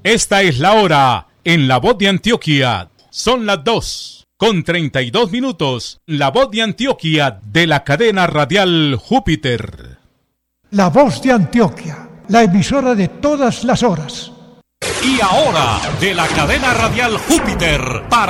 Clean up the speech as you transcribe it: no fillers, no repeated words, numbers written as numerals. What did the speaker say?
Esta es la hora en La Voz de Antioquia. Son las 2:32. La Voz de Antioquia de la cadena radial Júpiter. La Voz de Antioquia, la emisora de todas las horas. Y ahora, de la cadena radial Júpiter, para